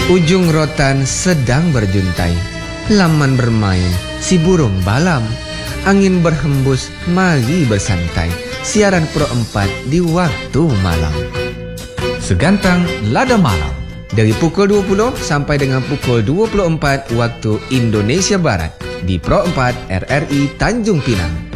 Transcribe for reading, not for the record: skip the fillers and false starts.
Ujung rotan sedang berjuntai, laman bermain, si burung balam. Angin berhembus, mari bersantai. Siaran Pro 4 di waktu malam. Segantang Lada Malam Dari pukul 20 sampai dengan pukul 24 waktu Indonesia Barat di Pro 4 RRI Tanjung Pinang.